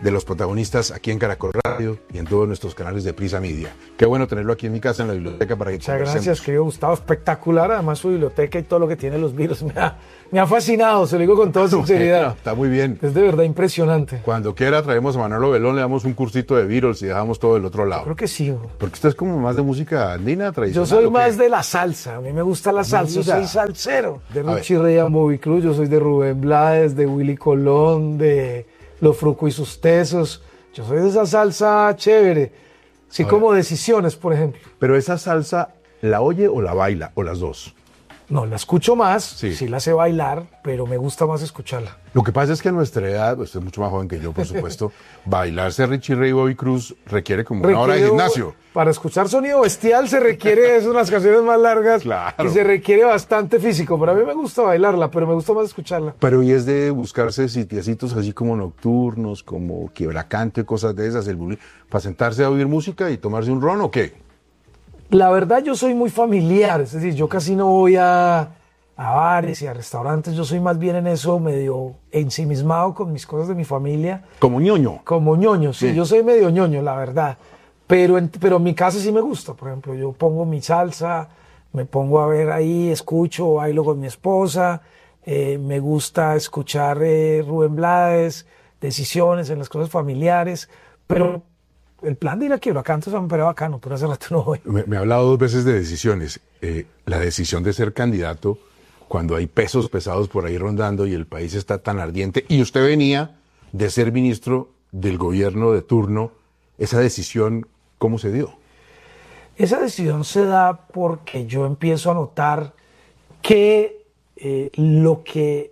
de Los Protagonistas aquí en Caracol Radio y en todos nuestros canales de Prisa Media. Qué bueno tenerlo aquí en mi casa, en la biblioteca, para que Muchas gracias, querido Gustavo. Espectacular, además, su biblioteca y todo lo que tiene los Beatles. Me ha, me ha fascinado, se lo digo con toda sinceridad. Bueno, está muy bien. Es de verdad impresionante. Cuando quiera traemos a Manolo Belón, le damos un cursito de Beatles y dejamos todo del otro lado. Yo creo que sí. Bro. Porque usted es como más de música andina tradicional. Yo soy más de la salsa, a mí me gusta la salsa, yo soy salsero. De Richie Ray and Bobby Cruz, yo soy de Rubén Blades, de Willy Colón, de Los Fruco y sus Tesos. Yo soy de esa salsa chévere, así como Decisiones, por ejemplo. Pero esa salsa, ¿la oye o la baila, o las dos? No, la escucho más, sí, sí la sé bailar, pero me gusta más escucharla. Lo que pasa es que a nuestra edad, usted es mucho más joven que yo, por supuesto, bailarse Richie Ray y Bobby Cruz requiere como requiere una hora de gimnasio. Para escuchar sonido bestial se requiere, es unas canciones más largas, claro, y se requiere bastante físico. Pero a mí me gusta bailarla, pero me gusta más escucharla. Pero y es de buscarse sitiecitos así como nocturnos, como quiebracanto y cosas de esas, el bullying, para sentarse a oír música y tomarse un ron, ¿o qué? La verdad, yo soy muy familiar, es decir, yo casi no voy a, a bares y a restaurantes, yo soy más bien en eso medio ensimismado con mis cosas de mi familia. ¿Como ñoño? Como ñoño, sí, sí. Yo soy medio ñoño, la verdad, pero en, pero en mi casa sí me gusta, por ejemplo, yo pongo mi salsa, me pongo a ver ahí, escucho, bailo con mi esposa, eh, me gusta escuchar eh, Rubén Blades, Decisiones en las cosas familiares, pero... El plan de ir a Quiebracanto es pero bacano, pero hace rato no voy. Me, me ha hablado dos veces de decisiones. Eh, la decisión de ser candidato, cuando hay pesos pesados por ahí rondando y el país está tan ardiente, y usted venía de ser ministro del gobierno de turno, esa decisión, ¿cómo se dio? Esa decisión se da porque yo empiezo a notar que eh, lo que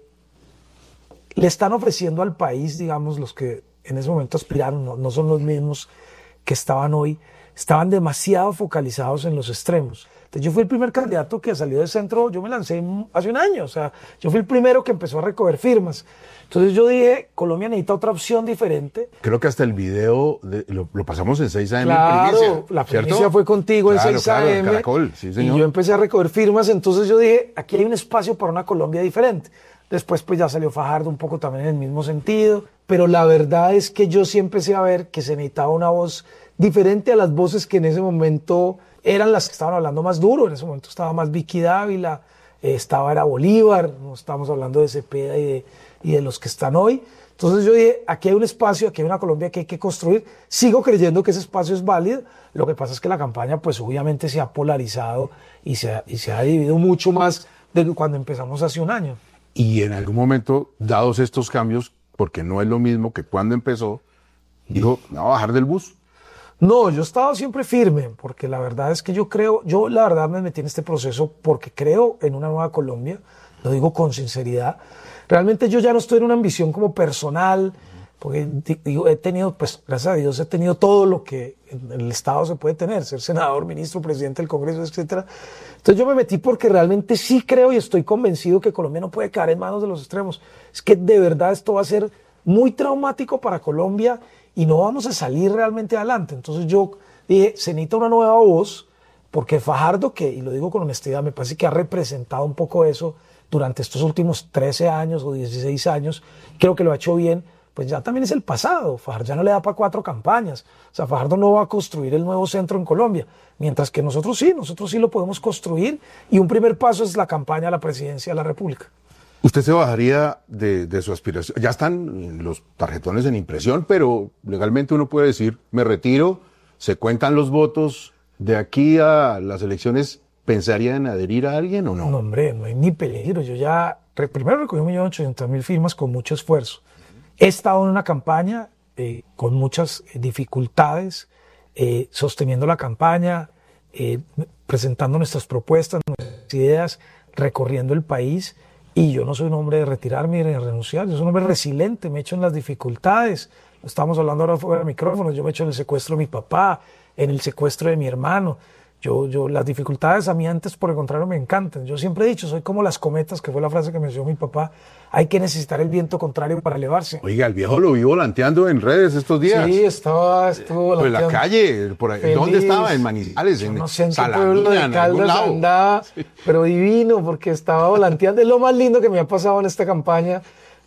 le están ofreciendo al país, digamos, los que en ese momento aspiraron, no, no son los mismos que estaban hoy, estaban demasiado focalizados en los extremos. Entonces yo fui el primer candidato que salió del centro, yo me lancé hace un año, o sea, yo fui el primero que empezó a recoger firmas. Entonces yo dije, Colombia necesita otra opción diferente. Creo que hasta el video de, lo, lo pasamos en seis A M. Claro, primicia, la primicia ¿cierto? fue contigo claro, en seis A M. Claro, Caracol, sí, señor. Y yo empecé a recoger firmas, entonces yo dije, aquí hay un espacio para una Colombia diferente. Después pues ya salió Fajardo un poco también en el mismo sentido, pero la verdad es que yo sí empecé a ver que se necesitaba una voz diferente a las voces que en ese momento eran las que estaban hablando más duro. En ese momento estaba más Vicky Dávila, eh, estaba era Bolívar, no estamos hablando de Cepeda y de, y de los que están hoy. Entonces yo dije, aquí hay un espacio, aquí hay una Colombia que hay que construir. Sigo creyendo que ese espacio es válido. Lo que pasa es que la campaña pues obviamente se ha polarizado y se ha, y se ha dividido mucho más de cuando empezamos hace un año. Y en algún momento, dados estos cambios, porque no es lo mismo que cuando empezó, dijo, ¿me voy a bajar del bus? No, yo he estado siempre firme, porque la verdad es que yo creo, yo la verdad me metí en este proceso porque creo en una nueva Colombia, lo digo con sinceridad. Realmente yo ya no estoy en una ambición como personal, porque digo, he tenido, pues gracias a Dios, he tenido todo lo que en el Estado se puede tener, ser senador, ministro, presidente del Congreso, etcétera. Entonces yo me metí porque realmente sí creo y estoy convencido que Colombia no puede caer en manos de los extremos. Es que de verdad esto va a ser muy traumático para Colombia y no vamos a salir realmente adelante. Entonces yo dije, se necesita una nueva voz, porque Fajardo, que, y lo digo con honestidad, me parece que ha representado un poco eso durante estos últimos trece años o dieciséis años, creo que lo ha hecho bien, pues ya también es el pasado. Fajardo ya no le da para cuatro campañas. O sea, Fajardo no va a construir el nuevo centro en Colombia, mientras que nosotros sí, nosotros sí lo podemos construir, y un primer paso es la campaña a la presidencia de la República. ¿Usted se bajaría de, de su aspiración? Ya están los tarjetones en impresión, pero legalmente uno puede decir, me retiro, se cuentan los votos, de aquí a las elecciones, ¿pensaría en adherir a alguien o no? No, hombre, no hay ni peligro. Yo ya, primero recogí un millón ochocientas mil firmas con mucho esfuerzo. He estado en una campaña eh, con muchas dificultades, eh, sosteniendo la campaña, eh, presentando nuestras propuestas, nuestras ideas, recorriendo el país. Y yo no soy un hombre de retirarme ni de renunciar, yo soy un hombre resiliente, me echo en las dificultades. Estamos hablando ahora fuera de micrófonos, yo me echo en el secuestro de mi papá, en el secuestro de mi hermano. Yo, yo, las dificultades a mí antes, por el contrario, me encantan. Yo siempre he dicho, soy como las cometas, que fue la frase que me enseñó mi papá. Hay que necesitar el viento contrario para elevarse. Oiga, el viejo lo vi volanteando en redes estos días. Sí, estaba, estuvo volanteando. Pues en la calle, por ahí. Feliz. ¿Dónde estaba? En Manizales, Yo en no sé, en Salamina, en algún lado. Andaba, sí. Pero divino, porque estaba volanteando. Es lo más lindo que me ha pasado en esta campaña.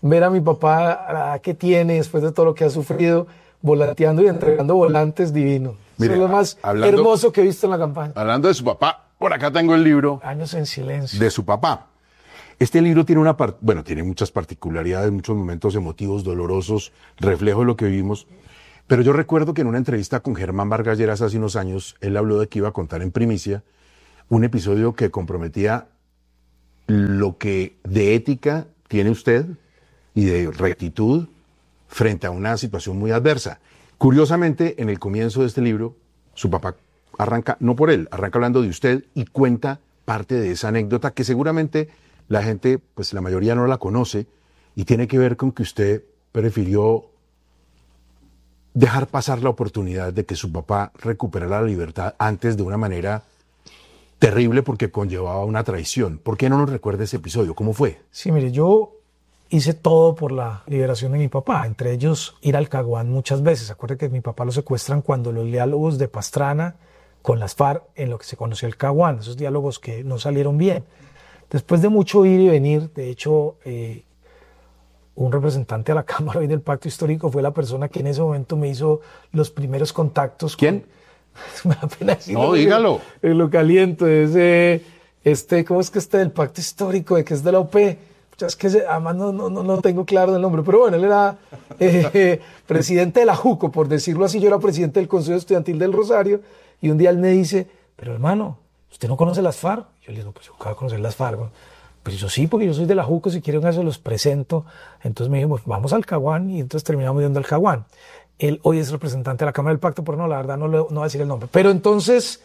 ver a mi papá, ¿qué tiene después de todo lo que ha sufrido, volanteando y entregando volantes, divino. Mire, Eso es lo más hablando, hermoso que he visto en la campaña. Hablando de su papá, por acá tengo el libro. Años en silencio. De su papá. Este libro tiene una par- bueno, tiene muchas particularidades, muchos momentos emotivos, dolorosos, reflejo de lo que vivimos. Pero yo recuerdo que en una entrevista con Germán Vargas Lleras hace unos años, él habló de que iba a contar en primicia un episodio que comprometía lo que de ética tiene usted y de rectitud frente a una situación muy adversa. Curiosamente, en el comienzo de este libro, su papá arranca, no por él, arranca hablando de usted y cuenta parte de esa anécdota que seguramente la gente, pues la mayoría no la conoce y tiene que ver con que usted prefirió dejar pasar la oportunidad de que su papá recuperara la libertad antes de una manera terrible porque conllevaba una traición. ¿Por qué no nos recuerda ese episodio? ¿Cómo fue? Sí, mire, yo hice todo por la liberación de mi papá, entre ellos ir al Caguán muchas veces. Acuérdate que mi papá lo secuestran cuando los diálogos de Pastrana con las FARC, en lo que se conoció el Caguán, esos diálogos que no salieron bien. Después de mucho ir y venir, de hecho, eh, un representante a la Cámara hoy del Pacto Histórico fue la persona que en ese momento me hizo los primeros contactos. ¿Quién? Con... me da pena decirlo. No, dígalo. En lo caliento, ese, este, ¿cómo es que este del Pacto Histórico, de que es de la U P? Es que ese, además no, no, no tengo claro el nombre, pero bueno, él era eh, eh, presidente de la JUCO, por decirlo así. Yo era presidente del Consejo Estudiantil del Rosario, y un día él me dice, pero hermano, ¿usted no conoce las FARC? Yo le digo, pues yo acabo de conocer las FARC. Pues yo sí, porque yo soy de la JUCO, si quieren eso los presento. Entonces me dijo, pues vamos al Caguán, y entonces terminamos yendo al Caguán. Él hoy es representante de la Cámara del Pacto, pero no, la verdad no, le, no voy a decir el nombre. Pero entonces,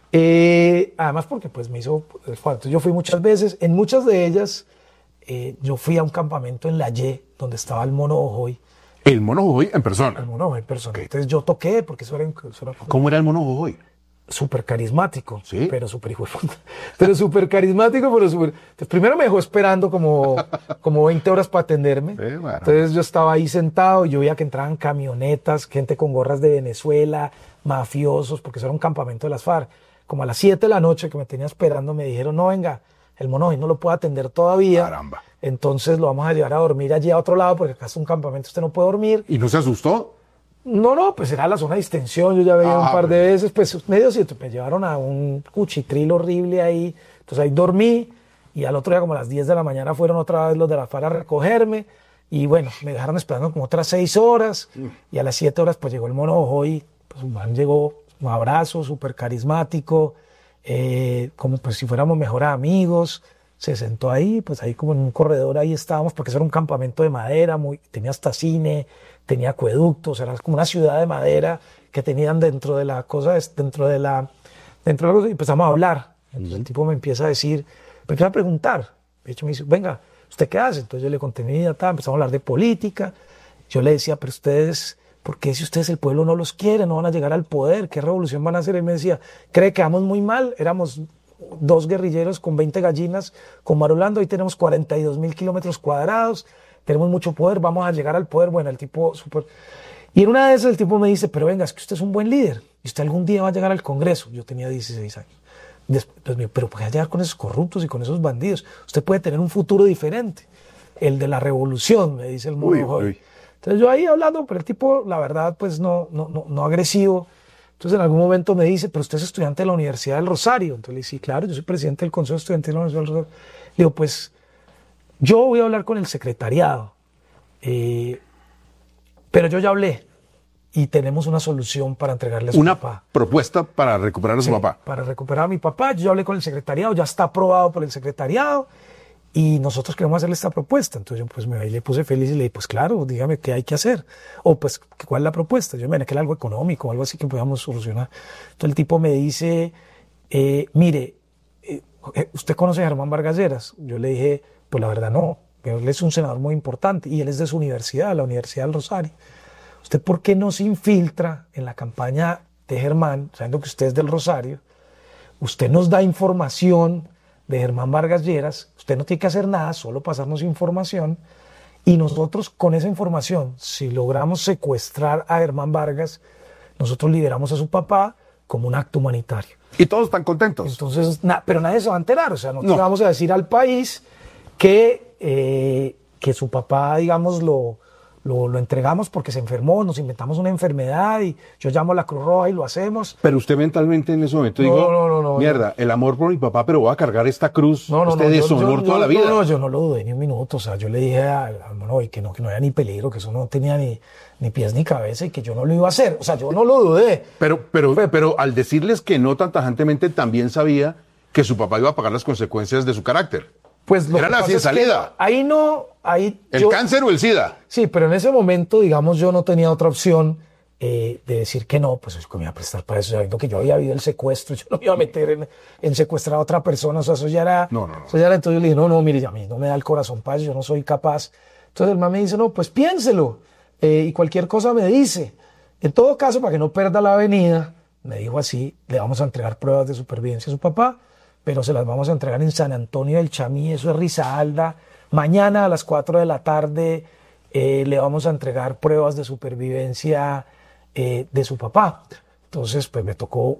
eh, además porque pues me hizo, entonces yo fui muchas veces, en muchas de ellas, eh, yo fui a un campamento en la Y, donde estaba el Mono Jojoy. ¿El Mono Jojoy en persona? El Mono Jojoy en persona. Okay. Entonces yo toqué, porque eso era... Eso era ¿Cómo era el Mono Jojoy? Súper carismático, ¿sí? Pero súper hijo de puta. Pero súper carismático, pero súper... Entonces, primero me dejó esperando como, como veinte horas para atenderme. Sí, bueno. Entonces yo estaba ahí sentado y yo veía que entraban camionetas, gente con gorras de Venezuela, mafiosos, porque eso era un campamento de las FARC. Como a las siete de la noche que me tenía esperando, me dijeron, no, venga, el Mono hoy no lo puedo atender todavía. Caramba. Entonces lo vamos a llevar a dormir allí a otro lado, porque acá es un campamento, usted no puede dormir. ¿Y no se asustó? No, no, pues era la zona de distensión, yo ya veía ah, un par de veces, pues medio cierto, me llevaron a un cuchitril horrible ahí, entonces ahí dormí, y al otro día como a las diez de la mañana fueron otra vez los de la FARC a recogerme, y bueno, me dejaron esperando como otras seis horas, mm. y a las siete horas pues llegó el Mono Jojoy, pues un man llegó, un abrazo súper carismático, eh, como pues si fuéramos mejores amigos, se sentó ahí, pues ahí como en un corredor ahí estábamos, porque eso era un campamento de madera, muy, tenía hasta cine, tenía acueductos, era como una ciudad de madera que tenían dentro de la cosa, dentro de la, dentro de la cosa, y empezamos a hablar. Entonces el tipo me empieza a decir, me empieza a preguntar, de hecho me dice, venga, ¿usted qué hace? Entonces yo le conté mi vida, empezamos a hablar de política, yo le decía, pero ustedes, ¿por qué si ustedes el pueblo no los quiere, no van a llegar al poder? ¿Qué revolución van a hacer? Él me decía, ¿cree que vamos muy mal? Éramos dos guerrilleros con veinte gallinas, con Marulando, hoy tenemos cuarenta y dos mil kilómetros cuadrados, tenemos mucho poder, vamos a llegar al poder. Bueno, el tipo súper... Y en una de esas el tipo me dice, pero venga, es que usted es un buen líder y usted algún día va a llegar al Congreso. Yo tenía dieciséis años. Después, pero ¿por qué va a llegar con esos corruptos y con esos bandidos? Usted puede tener un futuro diferente. El de la revolución, me dice el Mono Jojoy. Entonces yo ahí hablando, pero el tipo, la verdad, pues no, no, no, no agresivo. Entonces en algún momento me dice, pero usted es estudiante de la Universidad del Rosario. Entonces le dije, sí, claro, yo soy presidente del Consejo Estudiantil de la Universidad del Rosario. Le digo, pues... yo voy a hablar con el secretariado, eh, pero yo ya hablé y tenemos una solución para entregarle a su una papá. Una propuesta para recuperar a su sí, papá. Para recuperar a mi papá. Yo ya hablé con el secretariado, ya está aprobado por el secretariado y nosotros queremos hacerle esta propuesta. Entonces yo pues me le puse feliz y le dije, pues claro, dígame qué hay que hacer. O pues, ¿cuál es la propuesta? Yo me dije que era algo económico, algo así que podíamos solucionar. Entonces el tipo me dice, eh, mire, eh, ¿usted conoce a Germán Vargas Lleras? Yo le dije, pues la verdad no, él es un senador muy importante y él es de su universidad, la Universidad del Rosario. ¿Usted por qué no se infiltra en la campaña de Germán, sabiendo que usted es del Rosario? Usted nos da información de Germán Vargas Lleras, usted no tiene que hacer nada, solo pasarnos información, y nosotros con esa información, si logramos secuestrar a Germán Vargas, nosotros liberamos a su papá como un acto humanitario. Y todos están contentos. Entonces, na, pero nadie se va a enterar, o sea, nosotros no. vamos a decir al país que, eh, que su papá, digamos, lo, lo, lo entregamos porque se enfermó, nos inventamos una enfermedad y yo llamo a la Cruz Roja y lo hacemos. Pero usted mentalmente en ese momento No, dijo, no, no, no, mierda, no. el amor por mi papá, pero voy a cargar esta cruz No, no, este no, yo- deshonor yo- toda yo- la vida. No, no, yo no lo dudé ni un minuto. O sea, yo le dije al al mono y que no, que no había ni peligro, que eso no tenía ni, ni pies ni cabeza y que yo no lo iba a hacer. O sea, yo no lo dudé. Pero, pero, pero al decirles que no tan tajantemente, también sabía que su papá iba a pagar las consecuencias de su carácter. Pues lo Era que la pasa sin es que salida. ahí no, ahí ¿El yo- cáncer o el SIDA? Sí, pero en ese momento, digamos, yo no tenía otra opción eh, de decir que no, pues yo me iba a prestar para eso, sabiendo que yo había habido el secuestro, yo no me iba a meter en, en secuestrar a otra persona, o sea, eso ya era, No, no, no. eso ya era, entonces yo le dije, no, no, mire, a mí no me da el corazón para eso, yo no soy capaz. Entonces el man me dice, no, pues piénselo, eh, y cualquier cosa me dice. En todo caso, para que no pierda la avenida, me dijo así, le vamos a entregar pruebas de supervivencia a su papá, pero se las vamos a entregar en San Antonio del Chamí, eso es Risaralda. Mañana a las cuatro de la tarde eh, le vamos a entregar pruebas de supervivencia eh, de su papá. Entonces, pues me tocó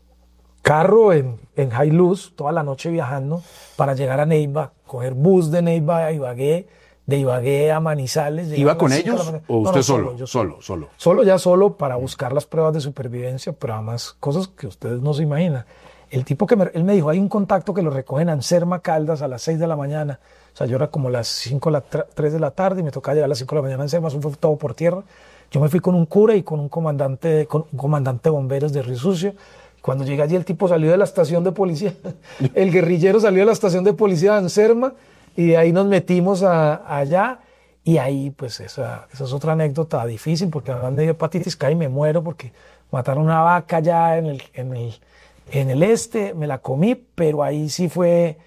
carro en, en Hilux, toda la noche viajando para llegar a Neiva, coger bus de Neiva a Ibagué, de Ibagué a Manizales. llegar ¿Iba a las con cinco de la ellos mañana. o No, usted no, solo? yo Solo, solo. Solo ya solo para buscar las pruebas de supervivencia, pero además cosas que ustedes no se imaginan. El tipo que me, él me dijo, hay un contacto que lo recogen en Anserma Caldas a las seis de la mañana. O sea, yo era como las cinco, las tres de la tarde y me tocaba llegar a las cinco de la mañana a Anserma, eso fue todo por tierra. Yo me fui con un cura y con un comandante, de- con un comandante de bomberos de Río Sucio. Cuando llegué allí, el tipo salió de la estación de policía. El guerrillero salió de la estación de policía de Anserma y de ahí nos metimos a- allá. Y ahí, pues, esa, esa es otra anécdota difícil porque además me dio hepatitis K y me muero porque mataron una vaca allá en el, en el, en el este, me la comí, pero ahí sí fue,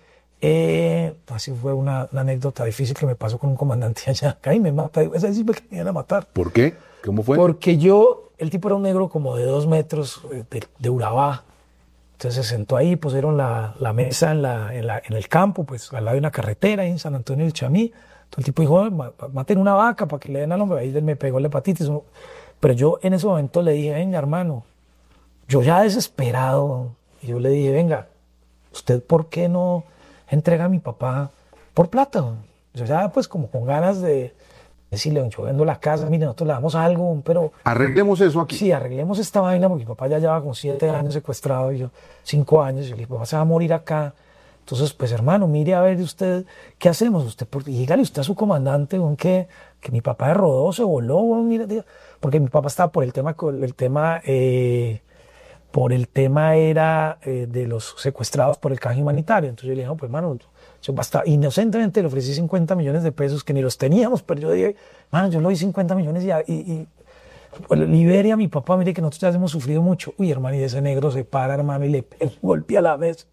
eh, pues sí fue una, una anécdota difícil que me pasó con un comandante allá. Acá y me mata, esa sí me querían a matar. ¿Por qué? ¿Cómo fue? Porque yo, el tipo era un negro como de dos metros eh, de, de Urabá. Entonces se sentó ahí, pusieron la, la mesa en, la, en, la, en el campo, pues al lado de una carretera ahí en San Antonio del Chamí. Entonces el tipo dijo, "Ma- maten una vaca para que le den al hombre". Ahí él me pegó la hepatitis. Pero yo en ese momento le dije, venga hermano, yo ya desesperado, y yo le dije, venga, ¿usted por qué no entrega a mi papá por plata? Yo ya pues como con ganas de decirle, yo vendo la casa, mire, nosotros le damos algo, pero... Arreglemos eso aquí. Sí, arreglemos esta vaina, porque mi papá ya lleva con siete años secuestrado, y yo cinco años, y yo le dije, papá se va a morir acá. Entonces, pues hermano, mire a ver usted, ¿qué hacemos? Usted, por- dígale usted a su comandante, weón, que, que mi papá rodó, se voló, weón, mire, diga- porque mi papá estaba por el tema, con el tema, eh, por el tema era eh, de los secuestrados por el canje humanitario. Entonces yo le dije, no, pues hermano, yo basta, inocentemente le ofrecí cincuenta millones de pesos que ni los teníamos, pero yo dije, mano, yo le doy cincuenta millones y, y, y pues, libere a mi papá, mire que nosotros ya hemos sufrido mucho. Uy, hermano, y ese negro se para, hermano, y le pega un golpe a la mesa.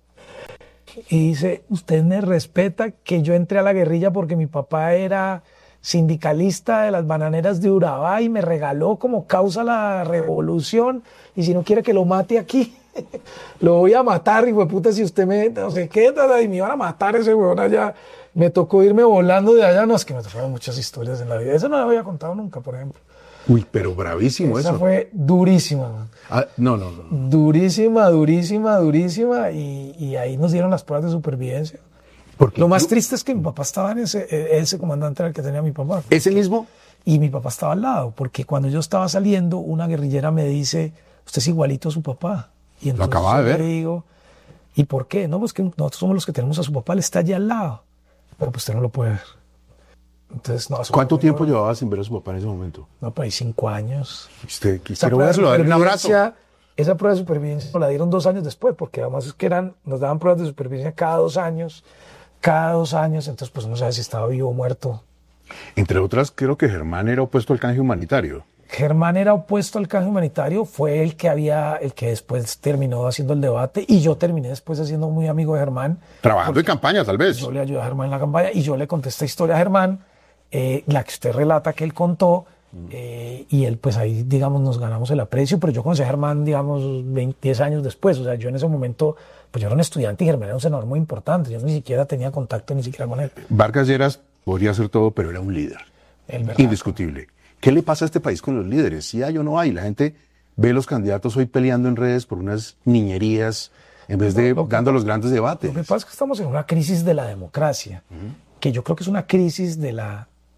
Y dice, usted me respeta que yo entré a la guerrilla porque mi papá era sindicalista de las bananeras de Urabá y me regaló como causa la revolución, y si no quiere que lo mate aquí, lo voy a matar, hijo de puta, si usted me, no sé qué, y me iban a matar ese huevón allá. Me tocó irme volando de allá. No, es que me tocaron muchas historias en la vida. Eso no lo había contado nunca, por ejemplo. Uy, pero bravísimo Esa eso. fue durísima, man. Ah, no, no, no. no. Durísima, durísima, durísima. Y, y ahí nos dieron las pruebas de supervivencia. Lo más triste es que mi papá estaba en ese, ese comandante era el que tenía mi papá. ¿Ese mismo? Y mi papá estaba al lado, porque cuando yo estaba saliendo, una guerrillera me dice, usted es igualito a su papá. Y entonces Lo acababa de yo ver. le digo, ¿y por qué? No, pues que nosotros somos los que tenemos a su papá, él está allá al lado. Pero pues usted no lo puede ver. Entonces, no, eso ¿Cuánto fue- tiempo llevaba sin ver a su papá en ese momento? No, por ahí cinco años. Usted Esa quisiera prueba de dárselo, darle un abrazo. supervivencia- Esa prueba de supervivencia nos la dieron dos años después, porque además es que eran, nos daban pruebas de supervivencia cada dos años, cada dos años, entonces pues uno sabe si estaba vivo o muerto. Entre otras, creo que Germán era opuesto al canje humanitario. Germán era opuesto al canje humanitario, fue el que había, el que después terminó haciendo el debate, y yo terminé después siendo muy amigo de Germán. Trabajando en campaña, tal vez. Yo le ayudé a Germán en la campaña y yo le conté esta historia a Germán, eh, la que usted relata que él contó, eh, y él pues ahí digamos nos ganamos el aprecio, pero yo conocí a Germán digamos veinte, diez años después, o sea yo en ese momento pues yo era un estudiante y Germán era un senador muy importante, yo ni siquiera tenía contacto ni siquiera con él. Vargas Lleras podría hacer todo, pero era un líder. El verdad. Indiscutible. ¿Qué le pasa a este país con los líderes? Si hay o no hay, la gente ve los candidatos hoy peleando en redes por unas niñerías en vez de dando los grandes debates. Lo que pasa es que estamos en una crisis de la democracia, que yo creo que es una crisis de la,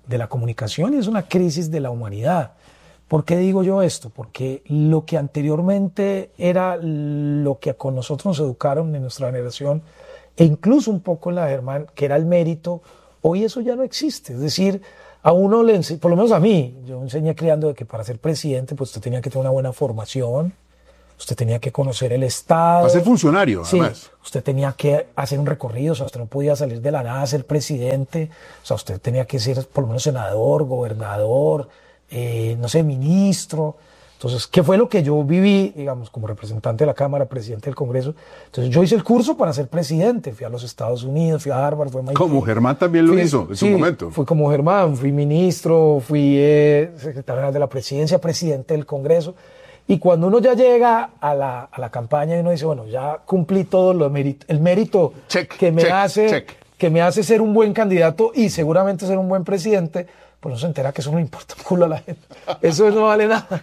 de la comunicación y es una crisis de la humanidad. ¿Por qué digo yo esto? Porque lo que anteriormente era lo que con nosotros nos educaron en nuestra generación, e incluso un poco en la Germán, que era el mérito, hoy eso ya no existe. Es decir, a uno le enseñé, por lo menos a mí, yo enseñé criando de que para ser presidente pues usted tenía que tener una buena formación, usted tenía que conocer el Estado. Para ser funcionario, sí, además. Usted tenía que hacer un recorrido, o sea, usted no podía salir de la nada a ser presidente, o sea, usted tenía que ser por lo menos senador, gobernador, eh, no sé, ministro. Entonces, ¿qué fue lo que yo viví, digamos, como representante de la Cámara, presidente del Congreso? Entonces, yo hice el curso para ser presidente, fui a los Estados Unidos, fui a Harvard, fui a M I T. Como Germán también lo fui, hizo en sí, su momento. Fui como Germán, fui ministro, fui eh, secretario general de la presidencia, presidente del Congreso. Y cuando uno ya llega a la, a la campaña y uno dice, bueno, ya cumplí todo lo mérito, el mérito check, que, me check, hace, check. que me hace ser un buen candidato y seguramente ser un buen presidente, pues no se entera que eso no le importa un culo a la gente. Eso no vale nada.